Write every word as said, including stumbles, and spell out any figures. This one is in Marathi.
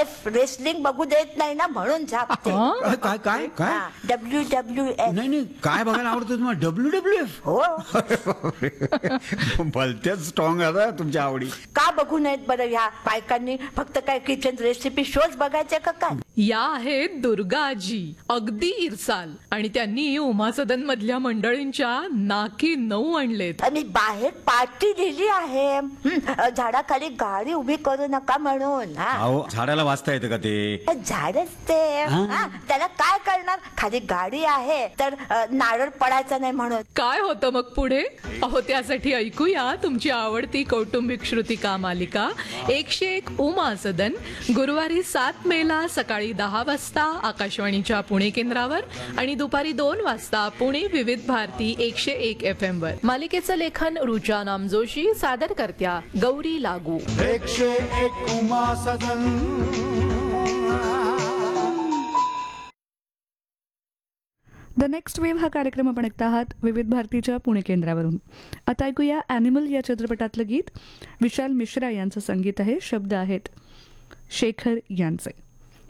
एफ रेसलिंग बघू देत नाही ना म्हणून झापते. काय काय काय काय डब्ल्यू डब्ल्यू एफ. नाही नाही काय बघायला आवडतं तुम्हाला? W W F. हो. भलत्याच स्ट्रॉंग आता तुमच्या आवडी. का बघू नयेत बरं ह्या बायकांनी? फक्त काय किचन रेसिपी शोज बघायचे का काय? या आहेत दुर्गा आजी, अगदी इरसाल, आणि त्यांनी उमा सदन मधल्या मंडळींच्या नाकी नऊ आणलेत. आणि बाहेर पार्टी दिली आहे. हं, झाडाखाली गाडी उभी करू नका म्हणून. हा, अहो झाडाला वाचता येतं का ते? झाडच ते. हा, त्याला काय करणार? खाली गाडी आहे तर अ, नारळ पडायचा नाही म्हणून. काय होतं मग पुढे? अहो त्यासाठी ऐकूया तुमची आवडती कौटुंबिक श्रुतिका मालिका एकशे एक उमा सदन, गुरुवारी सात मेला सकाळी दहा वाजता आकाशवाणीच्या पुणे केंद्रावर आणि दुपारी दोन वाजता पुणे विविध भारती एकशे एक एफ एम वर. मालिकेचं लेखन रुचा नामजोशी, सादर करत्या गौरी लागू. एकशे एक उमा सदन. द नेक्स्ट वेव्ह हा कार्यक्रम आपण ऐकत आहात विविध भारतीच्या पुणे केंद्रावरून. आता ऐकूया ॲनिमल या चित्रपटातलं गीत. विशाल मिश्रा यांचं संगीत आहे, शब्द आहेत शेखर यांचे.